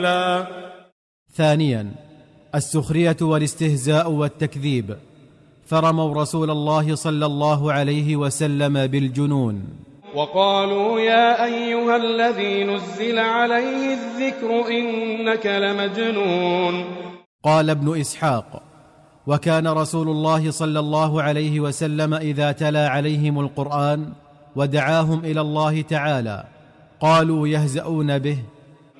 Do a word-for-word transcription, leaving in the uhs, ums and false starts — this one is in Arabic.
ثانيا السخرية والاستهزاء والتكذيب، فرموا رسول الله صلى الله عليه وسلم بالجنون. وقالوا يا أيها الذي نزل عليه الذكر إنك لمجنون. قال ابن إسحاق: وكان رسول الله صلى الله عليه وسلم إذا تلا عليهم القرآن ودعاهم إلى الله تعالى قالوا يهزؤون به